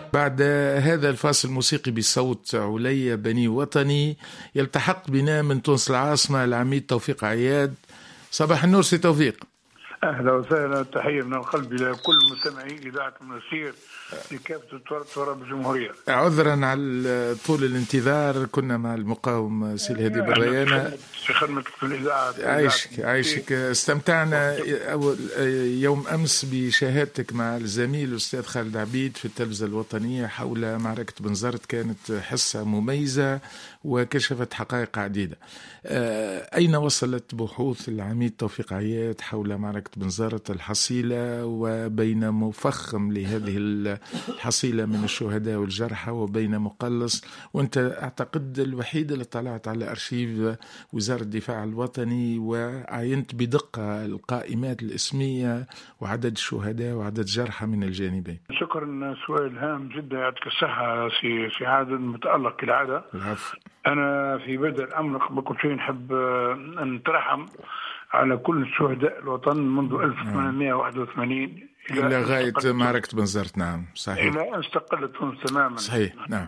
بعد هذا الفاصل الموسيقي بصوت علي بني وطني يلتحق بنا من تونس العاصمة العميد توفيق عياد. صباح النور سي توفيق. اهلا وسهلا، تحيه من القلب الى كل مستمعي اذاعه المنسير لكافه تراب الجمهوريه. عذرا على طول الانتظار، كنا مع المقاوم سي الهادي بريانة في خدمتك في الاذاعه. عايشك. استمتعنا يوم امس بشهادتك مع الزميل الاستاذ خالد عبيد في التلفزه الوطنيه حول معركه بنزرت، كانت حصه مميزه وكشفت حقائق عديده. اين وصلت بحوث العميد توفيق عياد حول معركه بنزرت الحصيله، وبين مفخم لهذه الحصيله من الشهداء والجرحى وبين مقلص؟ وانت اعتقد الوحيد اللي طلعت على ارشيف وزاره الدفاع الوطني وعينت بدقه القائمات الاسميه وعدد الشهداء وعدد الجرحى من الجانبين. شكرا، سؤال هام جدا، يعطيك الصحه سي عادل، متالق كالعاده. العفو. انا في بدء الامر قبل كل شيء نحب ان نترحم على كل شهداء الوطن منذ 1881 إلى غاية معركة بنزرت. نعم صحيح. إلى أن استقلت تونس تماما. صحيح. نعم.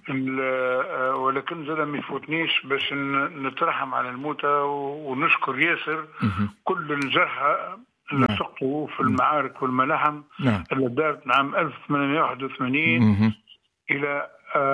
ولكن زاد ما يفوتنيش باش نترحم على الموتى ونشكر ياسر كل الجرحى اللي سقطوا في المعارك والملاحم اللي دارت من عام 1881 إلى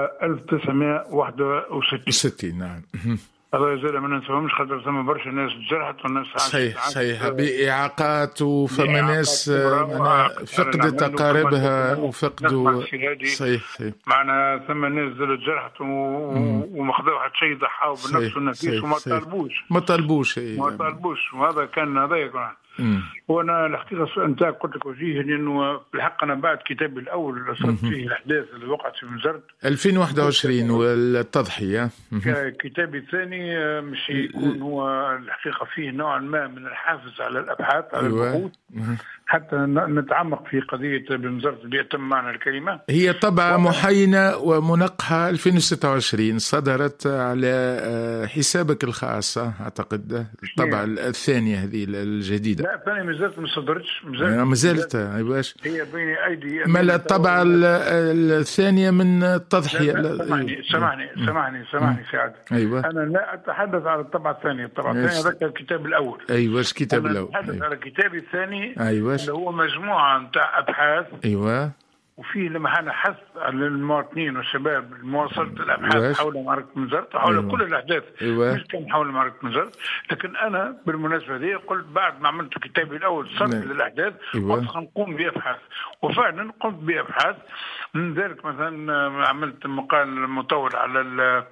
1961. نعم. هذا زاد ما ننساهمش، خاطر ثم برشا ناس تجرحت والناس صحيح بإعاقات، وفما ناس فقدت أقاربها وفقدوا. صحيح. معنا ثم ناس زاد تجرحت وما خذوا حتى شيء، ضحوا بالنفس والنفيس وما طالبوش. وهذا كان هذا. وانا الحقيقه السؤال نتاعك قلت لك وجيه، لانه بالحق انا بعد كتابي الاول رصدت فيه الاحداث اللي وقعت في بنزرت 2021 والتضحيه. كتابي الثاني مش يكون هو الحقيقه فيه نوع ما من الحافز على الابحاث، على البحوث، حتى نتعمق في قضيه بنزرت بأتم معنى الكلمه. هي طبعه محينه ومنقحه 2026 صدرت على حسابك الخاص اعتقد، الطبعه الثانيه هذه الجديده. لا، الثانيه ما صدرتش، ما زالت. ايواش هي بين ايدي ما الطبعه الثانيه من التضحيه. سامحني سعد. ايوه، انا لا اتحدث على الطبعه الثانيه. هذاك الكتاب الاول. ايواش الكتاب الاول. اتحدث على الكتاب الثاني. ايواش اللي هو مجموعه نتاع ابحاث. ايوه، وفيه لمحل حث على المواطنين والشباب لمواصله الابحاث حول معركه بنزرت وحول كل الاحداث. مش كان حول معركه بنزرت، لكن انا بالمناسبه هذه قلت بعد ما عملت كتابي الاول صرف للاحداث قلت نقوم بابحاث، وفعلا قمت بابحاث. من ذلك مثلا عملت مقال مطول على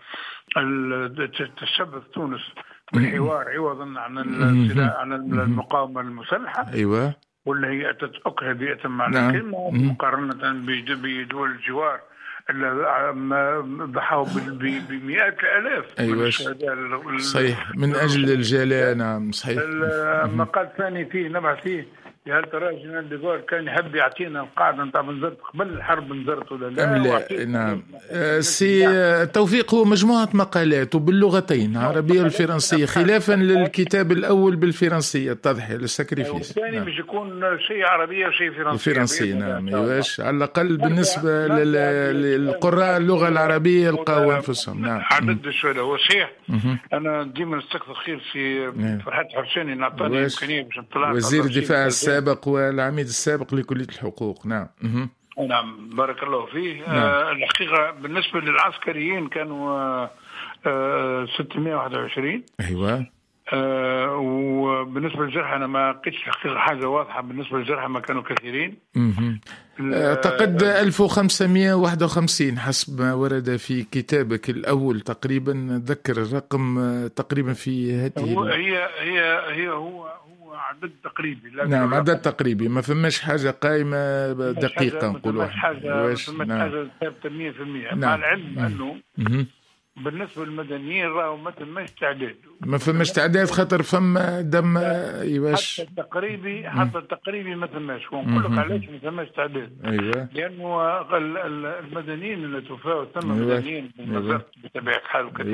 تشبث تونس بالحوار عوضا عن عن المقاومه المسلحه. ايوه، واللي هي أتت أكره بأتم معنى الكلمة مقارنة بدول الجوار اللي ضحوا بمئات الآلاف. أيوة صحيح، من أجل الجلاء. نعم صحيح. المقال الثاني فيه نبع فيه هل ترى جنرال ديغول كان يحب يعطينا القاعدة نتاع بنزرت قبل الحرب بنزرت ولا لا؟ نعم. سي توفيق، هو مجموعة مقالات وباللغتين العربية والفرنسية، خلافا للكتاب الأول بالفرنسية التضحية للساكريفيس. الثاني مش يكون شيء عربية وشيء فرنسي. نعم. يواش على الأقل بالنسبة للقراء اللغة العربية يلقاو أنفسهم. نعم. عدد شوية هو صحيح. أنا ديما نستكثر خير في فرحات حرشاني نعطاني إمكانية باش نطلع وزير الدفاع السابق والعميد السابق لكلية الحقوق. نعم. نعم بارك الله فيه. الحقيقة بالنسبة للعسكريين كانوا 621. أيوة. وبالنسبة للجرحى أنا ما لقيتش الحقيقة حاجة واضحة. بالنسبة للجرحى ما كانوا كثيرين. أعتقد 1551 حسب ما ورد في كتابك الأول تقريبا. ذكر الرقم تقريبا في هذه. هو عدد تقريبي. نعم عدد تقريبي، ما فماش حاجة قائمة دقيقة نقولوا. ما فماش حاجة ثابتة 100%. مع العلم أنه بالنسبة للمدنيين راهو ما فماش تعداد خاطر فما دم يواش حتى التقريبي ما فماش. ونقول لك علاش ما فماش تعداد. أيوة. لأنه المدنيين اللي توفاوا ثم مدنيين بطبيعة الحال كثير.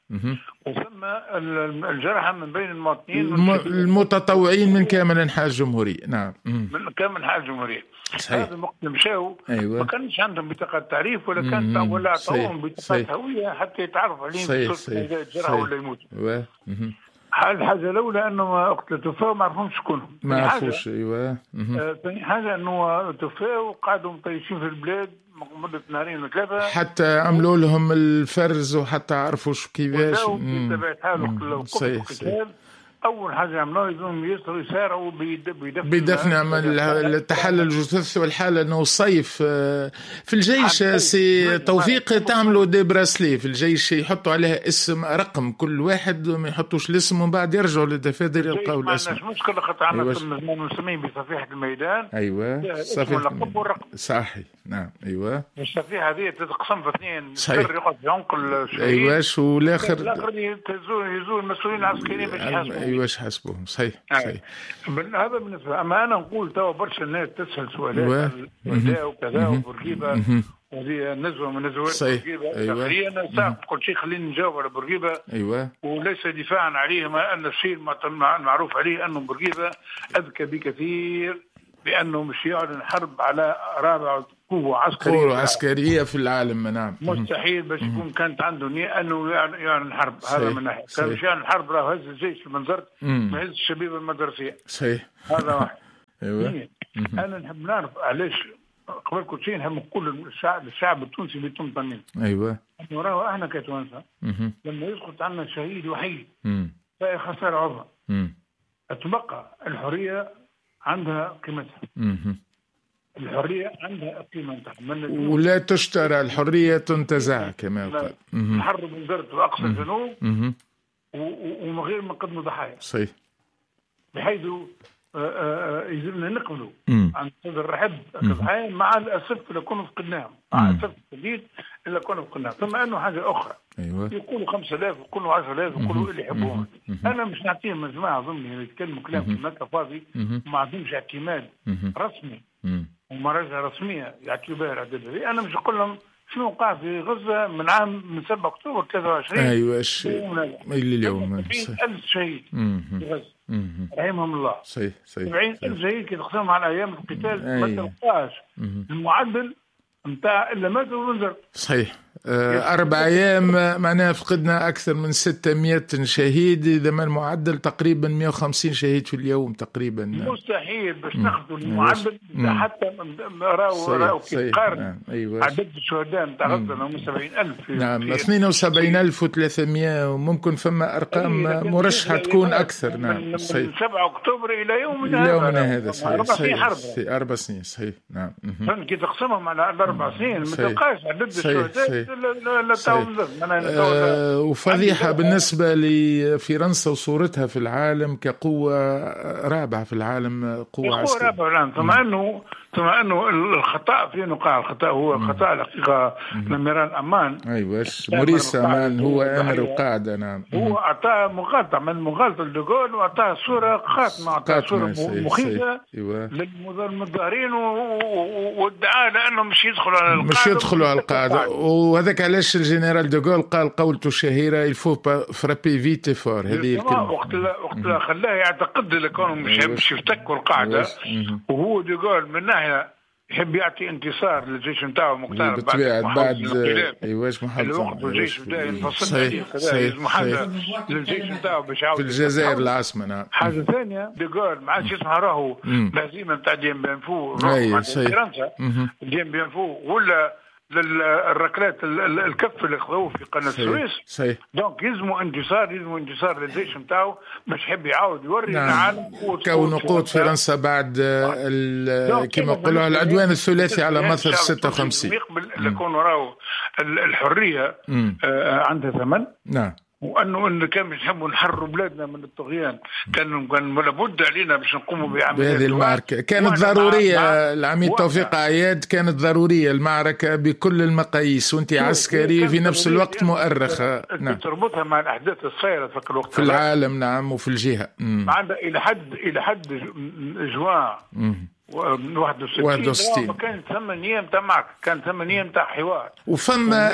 وثم الجرحى من بين المواطنين المتطوعين من كامل أنحاء الجمهورية. نعم، من كامل أنحاء الجمهورية. هذا الوقت مشاو ما كانش عندهم بطاقة تعريف ولا كان ولا عطوهم بطاقة هوية حتى يتعرفوا عليهم بصورة الجرحى ولا يموتوا. الحاجة الأولى أنه أقتل توفاو ما عرفهمش شكونهم. ما عرفوش. ثاني حاجة أنه توفاو قعدوا مطيشين في البلاد مدة نهارين وثلاثة حتى عملوا لهم الفرز وحتى عرفوا شو كيفاش. بطبيعة الحال صحيح. أول حاجة عملوها يزوم يسارعوا بدفن التحلل الجثث. والحالة أنه الصيف في الجيش سي توفيق تعملوا دي براسلي في الجيش يحطوا عليها اسم رقم كل واحد وما يحطوش الاسم ومن بعد يرجعوا للدفاتر يلقاو الاسم. ما عندناش مشكلة خاطر عندنا مسمين بصفيحة الميدان. صفيحة والرقم صحيح. نعم. الصفيحة هذه تتقسم في اثنين. صحيح. يقعد في عنق الشهيد. والآخر يزور المسؤولين العسكريين باش يحاسبوا. واش حسبوهم. صحيح. هذا بالنسبه. اما انا نقول توا برشا الناس تسال سؤالات وكذا وبورقيبه وهذه نزوه من نزوات بورقيبه. انا صعب كل شيء خليني نجاوب على بورقيبه. وليس دفاعا عليه، ما ان الشيء المعروف عليه انه بورقيبه اذكى بكثير بانه مش يعلن حرب على رابع قوة عسكرية في العالم. نعم. مستحيل باش يكون كانت عنده نية أنه يعلن حرب. هذا من ناحية. كان مش يعلن حرب راه هز الجيش في منظرت ما هز الشبيبة المدرسية. صحيح. هذا واحد. أنا نحب نعرف علاش قبل كل شيء نحب نقول الشعب التونسي بيطمئن. أيوة. إنه راهو إحنا كتوانسة لما يسقط عنا شهيد وحيد فهي خسارة عظمى. تبقى الحرية عندها قيمتها. الحرية عندها قيمتها ولا تشترى. الحرية تنتزع كما يقال. نحرر من درد وأقصى الجنوب ومن غير ما نقدموا ضحايا. صحيح. بحيث يجبنا نقبلوا عن صدر الرحب ضحايا مع الأسف إلا كنا فقدناهم. مع الأسف الشديد إلا كنا فقدناهم. ثم أنه حاجة أخرى. يقولوا 5000 ويقولوا 10,000 ويقولوا اللي يحبوهم. أنا مش نعطيهم مجموعة ضمني يتكلموا كلام في المكة فاضي وما عندهمش اعتماد رسمي ومراجع رسمية يعطيوا بها الأعداد هذه. أنا مش نقول لهم شنو وقع في غزة من 7 أكتوبر 23. أيوة إلى اليوم 70,000 شهيد في غزة رحمهم الله. صحيح. 70,000 شهيد كي تقسمهم على أيام القتال ما تلقاش المعدل نتاع إلا ماتوا ونزل. صحيح. 4 أيام معناها فقدنا أكثر من 600 شهيد. إذا ما المعدل تقريبا 150 شهيد في اليوم تقريبا. مستحيل باش ناخذوا المعدل حتى راهو كي قارن عدد الشهداء نتاع غزة هم 70,000. نعم 72,300 وممكن فما أرقام مرشحة تكون أكثر. نعم من 7 أكتوبر إلى يومنا هذا. صحيح. 4 سنين. صحيح. نعم. كي تقسمهم على 4 سنين ما تلقاش عدد الشهداء. وفضيحة بالنسبة لفرنسا وصورتها في العالم كقوة رابعة في العالم. قوة عسكرية رابعة في العالم. ثم أنه الخطأ في نقاع. الخطأ هو خطأ الحقيقة لميران أمان. أيوة موريس أمان هو أمر القاعدة. نعم. هو أعطاه مغالطة من مغالطة لدوغول وأعطاه صورة خاتمة. أعطاه صورة مخيفة للمظاهرين وادعى لأنه مش يدخلوا على القاعدة. وهذاك علاش الجنرال دوغول قال قولته الشهيرة الفو فرابي فيتي فور. هذه الكلمة وقت خلاه يعتقد لكونه مش يفتكوا القاعدة. وهو دوغول من ناحية يحب يعطي انتصار للجيش نتاعو مقترب بعد ايواش الوقت الجيش بدا ينفصل كذا للجيش نتاعو باش يعاود في الجزائر العاصمة. نعم. حاجة ثانية ديغول ما عادش يسمع راهو الهزيمة نتاع ديم بيانفو فرنسا ديم بيانفو ولا للركلات الكف اللي خذوه في قناة السويس. دونك يلزموا انتصار للجيش نتاعو باش يحب يعاود يوري العالم كون قوة فرنسا بعد كما يقولوا العدوان الثلاثي على مصر 56. يقبل لكون راهو الحرية عندها ثمن. نعم. وانه كان نحبوا نحرروا بلادنا من الطغيان كان لابد علينا باش نقوموا بهذه المعركه. كانت ضروريه. العميد توفيق عياد كانت ضروريه المعركه بكل المقاييس وانت عسكري في نفس الوقت مؤرخه. نعم. تربطها مع الاحداث الصايره في الوقت في العالم. نعم. وفي الجهه عندها الى حد جوان 61 كان ثم نية نتاع معك، كان ثم نية نتاع حوار. وفما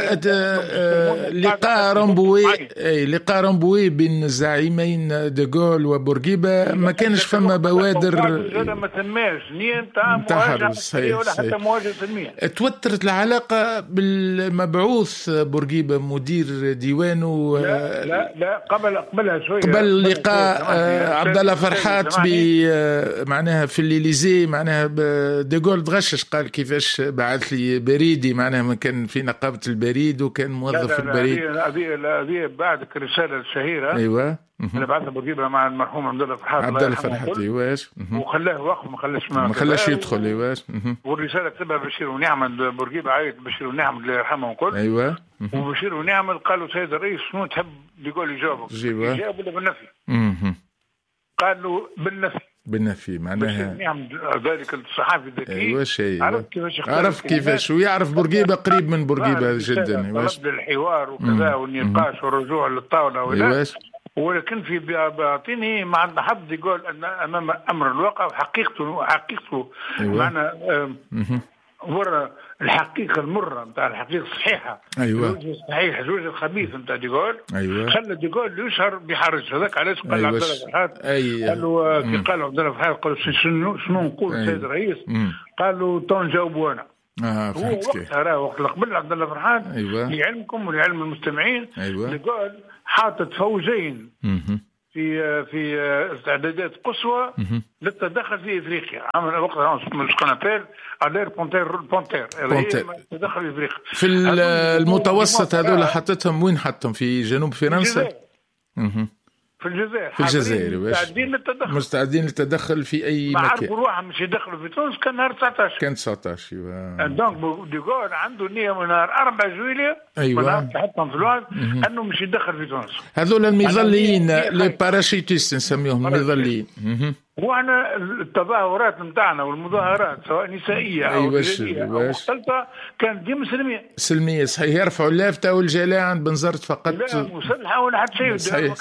لقاء رامبوي بين الزعيمين ديغول وبورقيبة، ما كانش فما بوادر، ما تماش نية نتاع مواجهة ولا حتى مواجهة سلمية. توترت العلاقة بالمبعوث بورقيبة مدير ديوانه. لا قبلها شوية، قبل لقاء عبد الله فرحات معناها في الليليزي، معناها ديغول تغشش، قال كيفاش بعث لي بريدي، معناها ما كان في نقابة البريد وكان موظف في البريد. هذه بعدك الرسالة الشهيرة. ايوه اللي بعثها بورقيبة مع المرحوم عبد الله فرحات. ايواش. وخلاه وقف، ما خلاش يدخل. ايواش. والرسالة كتبها بشير ونعمل. بورقيبة عيط بشير ونعمل الله يرحمه وكل. ايوه. وبشير ونعمل قالوا سيد الرئيس شنو تحب يقول يجاوبك؟ يجاوب ولا بالنفي؟ قالوا بالنفي معناها ذلك الصحافي الذكي. ايوه شيء عرف كيفاش ويعرف بورقيبة قريب من بورقيبة جدا. ايواش للحوار وكذا والنقاش والرجوع للطاولة ايواش. ولكن في باطنه ما عندنا حد يقول ان امام امر الواقع وحقيقته معنا ورا الحقيقه المره نتاع الحقيقه الصحيحه. ايوه الوجه الصحيح الوجه الخبيث نتاع ديغول. ايوه خلى ديغول يشهر بحرج. هذاك علاش قال عبد الله فرحات. قالوا كي قال عبد الله فرحات قالوا شنو نقول السيد الرئيس؟ قالوا تو نجاوبوا انا. هو وقتها وقت قبل عبد الله فرحات. لعلمكم ولعلم المستمعين. ديغول حاطط فوجين في استعدادات قصوى للتدخل في افريقيا. عمل وقتها قنابل الير بونتير التدخل في افريقيا. في المتوسط هذول حطتهم وين؟ حطهم في جنوب فرنسا. في الجزائر مستعدين للتدخل في اي مكان. ما عرفوا روحهم مش يدخلوا في تونس. كان نهار 19 دونك ديغول عنده نية من نهار 4 جويلية. ايوه حطهم في الوقت انه مش يدخل في تونس. هذول المظليين لي باراشوتيست نسميهم المظليين. واحنا التظاهرات نتاعنا والمظاهرات سواء نسائيه او رجاليه او مختلطه كانت ديما سلميه صحيح. يرفعوا اللافته والجلاء عند بنزرت فقط، لا مسلحه ولا حتى شيء. صحيح.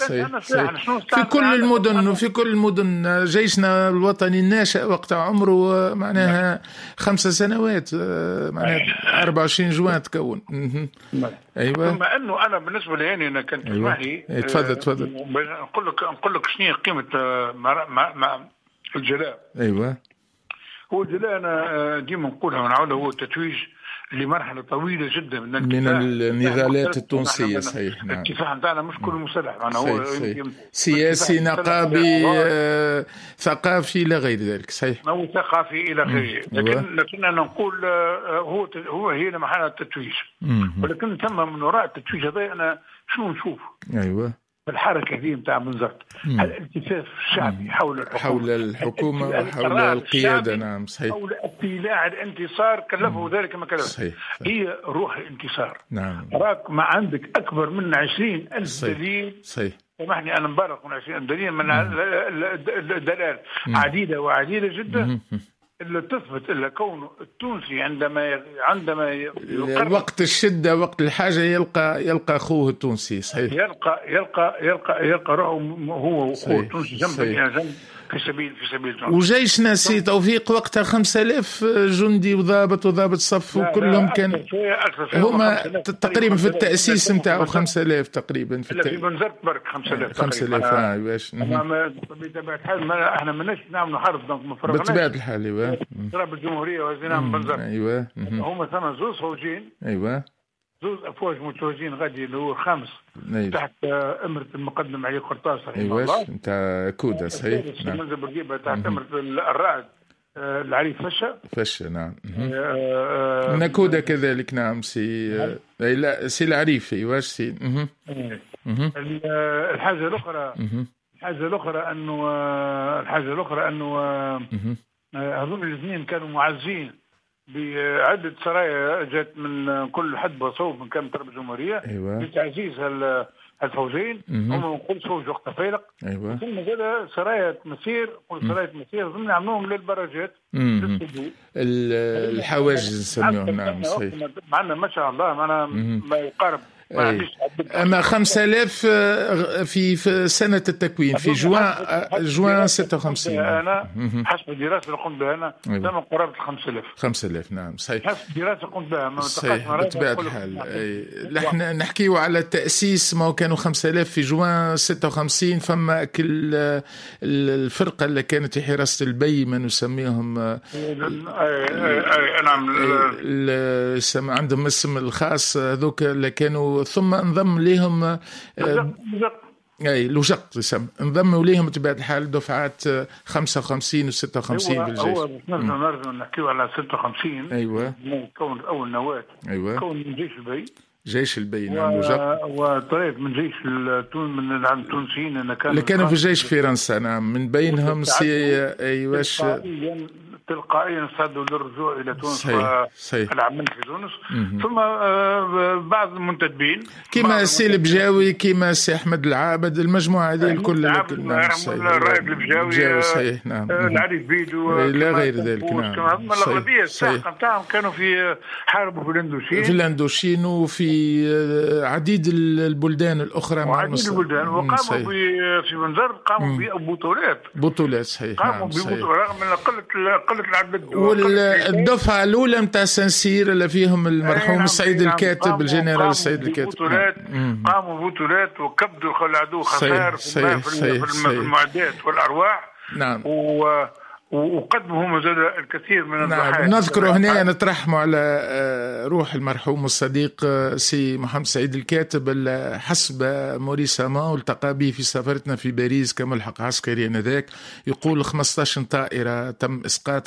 في كل المدن جيشنا الوطني الناشئ وقت عمره معناها 5 سنوات، معناها 24 جوان تكون. ايوه. ثم انه انا بالنسبه لي انا كنت تسمح لي. تفضل. نقول لك شنو قيمه الجلاء. ايوه. هو الجلاء انا ديما نقولها ونعاودها، هو التتويج لمرحله طويله جدا من النضالات التونسيه. صحيح. الكفاح نتاعنا مش كل مسلح، معناها هو سياسي نقابي ثقافي الى غير ذلك. صحيح. هو ثقافي الى غيره. لكن انا نقول هي محل التتويج. ولكن ثم من وراء التتويج هذا انا شنو نشوف؟ ايوه. الحركة دي متاع بنزرت الالتفاف الشعبي حول الحكومة وحول القيادة. نعم صحيح. حول ابتلاع الانتصار كلفه ذلك ما كلفه. صحيح. هي روح الانتصار. نعم. راك ما عندك أكبر من 20,000 دليل. صحيح. سامحني أنا مبالغ من 20,000 دليل من الدلال عديدة وعديدة جدا اللي تثبت إلا كونه التونسي عندما وقت الشدة وقت الحاجة يلقى أخوه التونسي. صحيح. يلقى روحه هو التونسي جنب في سبيل تونس. وجيشنا سي توفيق وقتها 5000 جندي وضابط صف وكلهم كان هما تقريبا في التأسيس نتاعو 5000 تقريبا في بنزرت برك 5000 واش بطبيعة الحال احنا ماناش نعملوا حرب دونك ما فرقناش بطبيعة الحال. ايوه. ضرب الجمهورية وزينا من بنزرت. ايوه. هما ثم زوز فوجين. ايوه. زوز أفواج متوجين غادي اللي هو خامس. تحت أمرة المقدم علي قرطاس رحمه الله. نتاع كودا. صحيح. منزل بورقيبة تحت أمرة الرائد العريف فشة. نعم. نكودا كذلك. نعم سي لا سي العريف. ايواش سي. الحاجة الأخرى أنه هذول الاثنين كانوا معزين بعدة سرايا جات من كل حد وصوب من كامل تربة الجمهورية. أيوة. لتعزيز الفوجين. هم نقول فوج وقت فيلق. أيوة. ثم كذا سرايا مسير ضمن عملوهم للبراجات الحواجز نسميهم. نعم صحيح. معنا ما شاء الله معنا ما يقارب أما 5000 في سنة التكوين في جوان 56. أنا حسب الدراسة اللي قمت بها أنا تم قرابة 5000. نعم صحيح. حسب الدراسة قمت بها صحيح بطبيعة الحال. نحن نحكيو على التأسيس، ما كانوا 5000 في جوان 56. فما كل الفرقة اللي كانت في حراسة البي ما نسميهم نعم عندهم اسم الخاص هذوك اللي كانوا، ثم انضم لهم لوجق يسمى، انضموا ليهم بطبيعة الحال دفعات 55 و 56 بالجيش. هو نرجع نحكيو على 56. ايوه كون اول نواة. ايوه كون من جيش البي نعم لوجق، وطلعت من جيش من العام التونسيين اللي كانوا في جيش فرنسا. نعم من بينهم ايواش تلقائيا صادوا للرجوع الى تونس. صحيح. العمل في تونس. ثم بعض المنتدبين كما سي البجاوي، كما سي احمد العابد، المجموعه هذه الكل. الرائد البجاوي صحيح. نعم العريف بيدو لا غير ذلك. نعم هم الاغلبيه الساحه نتاعهم كانوا في حاربوا في الاندوشين وفي عديد البلدان الاخرى مع عديد البلدان، وقاموا في منزر قاموا ببطولات. صحيح. قاموا ببطولات رغم من قلة العدد. والدفعة الأولى متاع سنسير اللي فيهم المرحوم السيد الكاتب الجنرال السيد الكاتب قاموا ببطولات وكبدوا العدو خسائر في المعدات والأرواح. نعم. وقدموا هم الكثير من الضحايا. نذكر هنا نترحموا على روح المرحوم الصديق سي محمد سعيد الكاتب اللي حسب موريس أمان والتقى به في سفرتنا في باريس كملحق عسكري آنذاك، يقول 15 طائرة تم إسقاطها